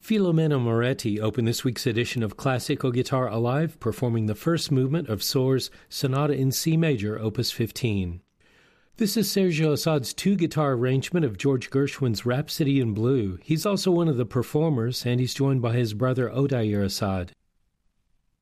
Filomeno Moretti opened this week's edition of Classical Guitar Alive, performing the first movement of Sohr's Sonata in C Major, Opus 15. This is Sergio Assad's two-guitar arrangement of George Gershwin's Rhapsody in Blue. He's also one of the performers, and he's joined by his brother Odair Assad.